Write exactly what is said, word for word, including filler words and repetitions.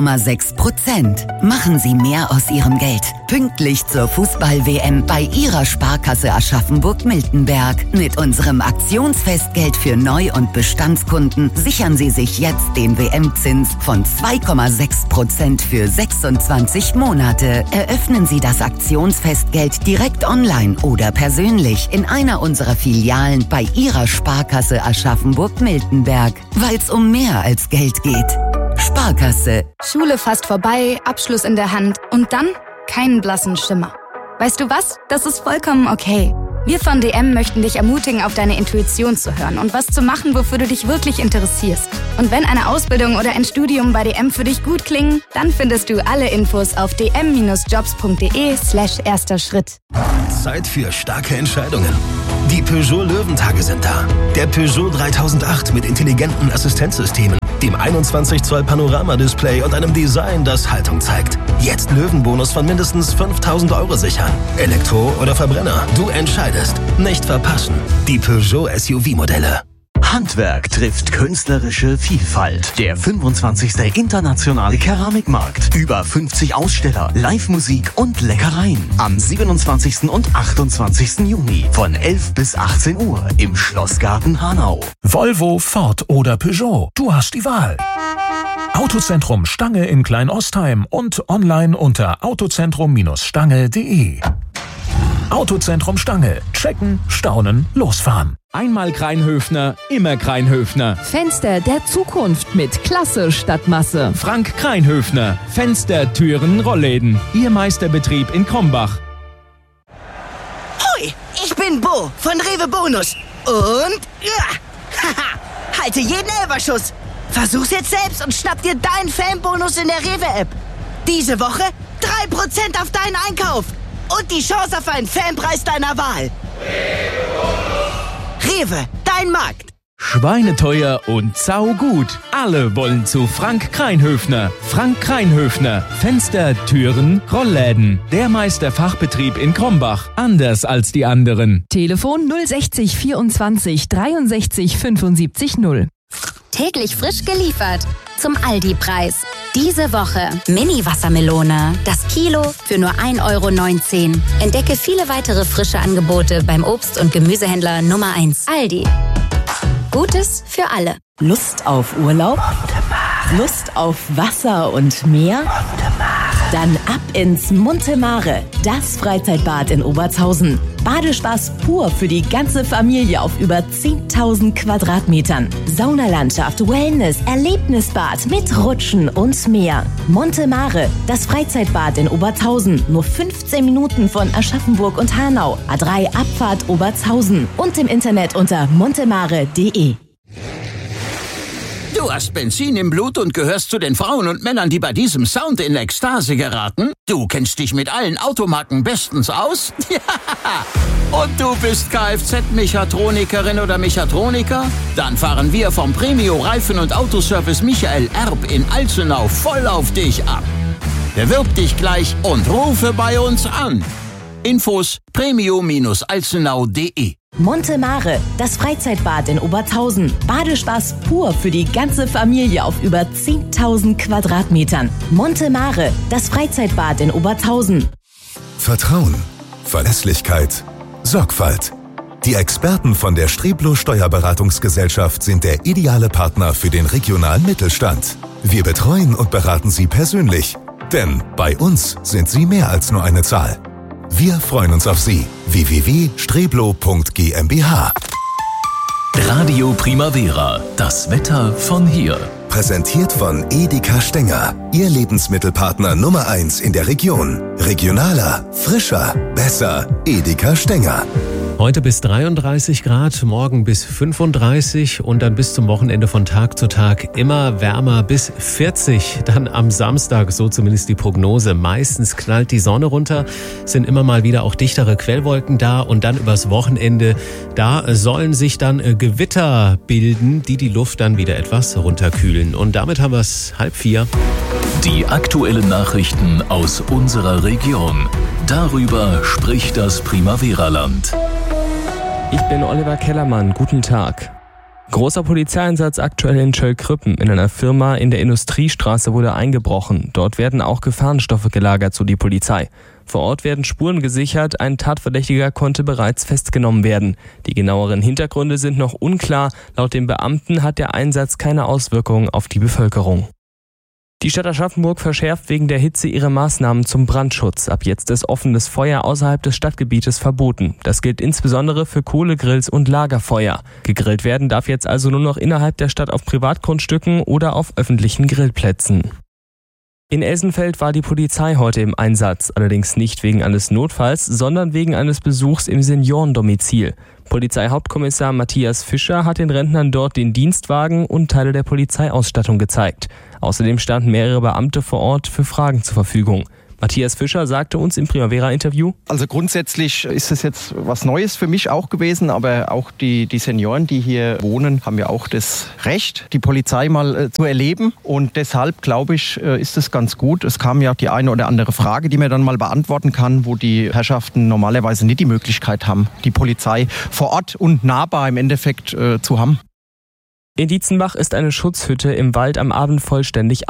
sechs Prozent. Machen Sie mehr aus Ihrem Geld. Pünktlich zur Fußball-W M bei Ihrer Sparkasse Aschaffenburg-Miltenberg. Mit unserem Aktionsfestgeld für Neu- und Bestandskunden sichern Sie sich jetzt den W M-Zins von zwei Komma sechs Prozent für sechsundzwanzig Monate. Eröffnen Sie das Aktionsfestgeld direkt online oder persönlich in einer unserer Filialen bei Ihrer Sparkasse Aschaffenburg-Miltenberg. Weil es um mehr als Geld geht. Sparkasse. Schule fast vorbei, Abschluss in der Hand und dann keinen blassen Schimmer. Weißt du was? Das ist vollkommen okay. Wir von D M möchten dich ermutigen, auf deine Intuition zu hören und was zu machen, wofür du dich wirklich interessierst. Und wenn eine Ausbildung oder ein Studium bei D M für dich gut klingen, dann findest du alle Infos auf dm-jobs.de slash erster Schritt. Zeit für starke Entscheidungen. Die Peugeot Löwentage sind da. Der Peugeot dreitausendacht mit intelligenten Assistenzsystemen, dem einundzwanzig Zoll Panoramadisplay und einem Design, das Haltung zeigt. Jetzt Löwenbonus von mindestens fünftausend Euro sichern. Elektro oder Verbrenner, du entscheidest. Nicht verpassen. Die Peugeot S U V-Modelle. Handwerk trifft künstlerische Vielfalt. Der fünfundzwanzigste Internationale Keramikmarkt. Über fünfzig Aussteller, Live-Musik und Leckereien. Am siebenundzwanzigsten und achtundzwanzigsten Juni von elf bis achtzehn Uhr im Schlossgarten Hanau. Volvo, Ford oder Peugeot. Du hast die Wahl. Autozentrum Stange in Kleinostheim und online unter autozentrum Stange punkt de. Autozentrum Stange. Checken, staunen, losfahren. Einmal Kreinhöfner, immer Kreinhöfner. Fenster der Zukunft mit Klasse statt Masse. Frank Kreinhöfner. Fenster, Türen, Rollläden. Ihr Meisterbetrieb in Krombach. Hoi, ich bin Bo von Rewe Bonus. Und... Ja, haha, halte jeden Elferschuss. Versuch's jetzt selbst und schnapp dir deinen Fanbonus in der Rewe-App. Diese Woche drei Prozent auf deinen Einkauf. Und die Chance auf einen Fanpreis deiner Wahl. Rewe, dein Markt. Schweineteuer und saugut. Alle wollen zu Frank Kreinhöfner. Frank Kreinhöfner. Fenster, Türen, Rollläden. Der Meisterfachbetrieb in Krombach. Anders als die anderen. Telefon null sechzig vierundzwanzig dreiundsechzig fünfundsiebzig null. Täglich frisch geliefert. Zum Aldi-Preis. Diese Woche Mini-Wassermelone. Das Kilo für nur ein Euro neunzehn. Entdecke viele weitere frische Angebote beim Obst- und Gemüsehändler Nummer eins. Aldi. Gutes für alle. Lust auf Urlaub? Lust auf Wasser und Meer? Dann ab ins Montemare, das Freizeitbad in Obertshausen. Badespaß pur für die ganze Familie auf über zehntausend Quadratmetern. Saunalandschaft, Wellness, Erlebnisbad mit Rutschen und mehr. Montemare, das Freizeitbad in Obertshausen. Nur fünfzehn Minuten von Aschaffenburg und Hanau. A drei Abfahrt Obertshausen. Und im Internet unter montemare punkt de. Du hast Benzin im Blut und gehörst zu den Frauen und Männern, die bei diesem Sound in Ekstase geraten? Du kennst dich mit allen Automarken bestens aus? Ja! Und du bist Kfz-Mechatronikerin oder Mechatroniker? Dann fahren wir vom Premio Reifen- und Autoservice Michael Erb in Alzenau voll auf dich ab. Bewirb dich gleich und rufe bei uns an. Infos premio-alzenau punkt de. Montemare, das Freizeitbad in Obertshausen. Badespaß pur für die ganze Familie auf über zehntausend Quadratmetern. Montemare, das Freizeitbad in Obertshausen. Vertrauen, Verlässlichkeit, Sorgfalt. Die Experten von der Streblo Steuerberatungsgesellschaft sind der ideale Partner für den regionalen Mittelstand. Wir betreuen und beraten Sie persönlich. Denn bei uns sind Sie mehr als nur eine Zahl. Wir freuen uns auf Sie. w w w punkt streblo punkt g m b h. Radio Primavera. Das Wetter von hier. Präsentiert von Edeka Stenger. Ihr Lebensmittelpartner Nummer eins in der Region. Regionaler, frischer, besser. Edeka Stenger. Heute bis dreiunddreißig Grad, morgen bis fünfunddreißig und dann bis zum Wochenende von Tag zu Tag immer wärmer bis vierzig. Dann am Samstag, so zumindest die Prognose. Meistens knallt die Sonne runter, sind immer mal wieder auch dichtere Quellwolken da und dann übers Wochenende, da sollen sich dann Gewitter bilden, die die Luft dann wieder etwas runterkühlen. Und damit haben wir es halb vier. Die aktuellen Nachrichten aus unserer Region. Darüber spricht das Primavera-Land. Ich bin Oliver Kellermann. Guten Tag. Großer Polizeieinsatz aktuell in Schöllkrüppen. In einer Firma in der Industriestraße wurde eingebrochen. Dort werden auch Gefahrenstoffe gelagert, so die Polizei. Vor Ort werden Spuren gesichert, ein Tatverdächtiger konnte bereits festgenommen werden. Die genaueren Hintergründe sind noch unklar. Laut den Beamten hat der Einsatz keine Auswirkungen auf die Bevölkerung. Die Stadt Aschaffenburg verschärft wegen der Hitze ihre Maßnahmen zum Brandschutz. Ab jetzt ist offenes Feuer außerhalb des Stadtgebietes verboten. Das gilt insbesondere für Kohlegrills und Lagerfeuer. Gegrillt werden darf jetzt also nur noch innerhalb der Stadt auf Privatgrundstücken oder auf öffentlichen Grillplätzen. In Elsenfeld war die Polizei heute im Einsatz, allerdings nicht wegen eines Notfalls, sondern wegen eines Besuchs im Seniorendomizil. Polizeihauptkommissar Matthias Fischer hat den Rentnern dort den Dienstwagen und Teile der Polizeiausstattung gezeigt. Außerdem standen mehrere Beamte vor Ort für Fragen zur Verfügung. Matthias Fischer sagte uns im Primavera-Interview: Also grundsätzlich ist es jetzt was Neues für mich auch gewesen, aber auch die, die Senioren, die hier wohnen, haben ja auch das Recht, die Polizei mal äh, zu erleben. Und deshalb, glaube ich, äh, ist es ganz gut. Es kam ja die eine oder andere Frage, die man dann mal beantworten kann, wo die Herrschaften normalerweise nicht die Möglichkeit haben, die Polizei vor Ort und nahbar im Endeffekt äh, zu haben. In Dietzenbach ist eine Schutzhütte im Wald am Abend vollständig